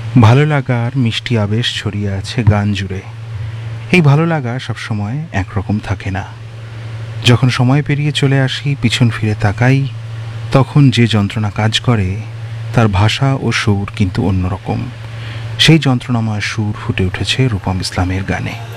ভালো লাগার মিষ্টি আবেশ ছড়িয়ে আছে গান জুড়ে। এই ভালো লাগা সবসময় একরকম থাকে না। যখন সময় পেরিয়ে চলে আসি, পিছন ফিরে তাকাই, তখন যে যন্ত্রণা কাজ করে তার ভাষা ও সুর কিন্তু অন্যরকম। সেই যন্ত্রণাময় সুর ফুটে উঠেছে রূপম ইসলামের গানে।